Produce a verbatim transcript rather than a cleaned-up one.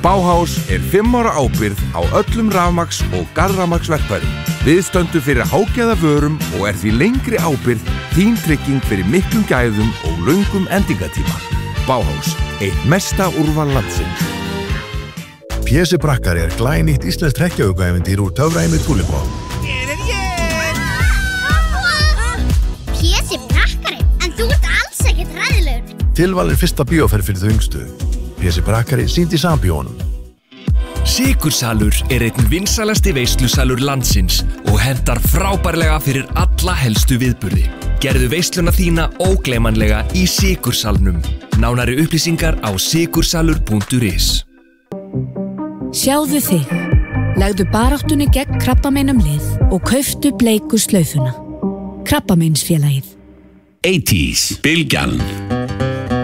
Bauhaus er fimm ára ábyrgð á öllum rafmagns- og garðrafmagnsverkfærum. Við stöndum fyrir hágæða vörum og er því lengri ábyrgð þín trygging fyrir miklum gæðum og löngum endingatíma. Bauhaus, eitt mesta úrval landsins. P C Brakkari er glænýtt íslenskt hrekkjavökuævintýr úr töfraheimi Tulipo. Hér er ég! P C Brakkari, en þú ert alls ekkert hræðilegur. Tilvalin fyrsta bíóferð fyrir þau yngstu. P C Brakkari sýnd í sambíónum. Sykursalur er einn vinsælasti veislusalur landsins og hentar frábærlega fyrir alla helstu viðburði. Gerðu veisluna þína ógleymanlega í Sykursalnum. Nánari upplýsingar á sykursalur punktur is. Sjáðu þig. Legðu baráttunni gegn krabbameinum lið og kauftu bleiku slaufuna. Krabbameinsfélagið. eighties, Bylgjan.